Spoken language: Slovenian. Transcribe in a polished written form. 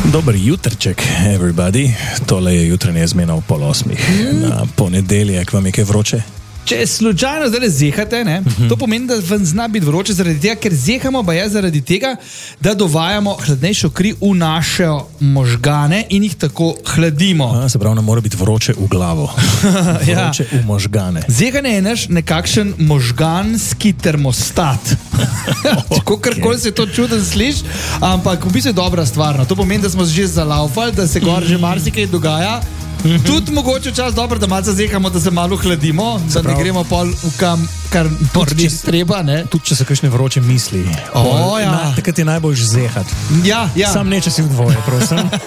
Dober jutrček, everybody. Tole je jutranje zmena v 7:30. Na ponedeljek vam je kaj vroče? Če slučajno zdaj zehate, to pomeni, da vam zna biti vroče zaradi tega, ker zehamo, pa je zaradi tega, da dovajamo hladnejšo kri v naše možgane in jih tako hladimo. Se pravi, nam mora biti vroče v glavo. Vroče v možgane. Zehanje je naš nekakšen možganski termostat. Kakorkoli se to čuden sliši, ampak v bistvu je dobra stvar. To pomeni, da smo že zalaufali, da se gor že marsikaj dogaja. Tudi mogoče čas dobro, da malce zehamo, da se malo hladimo, da ne gremo pol v kam, kar mordi treba, ne? Tudi če so kakšne vroče misli. Takrat je najbolj zehati. Ja. Sam ne, če si v dvoje, prosim.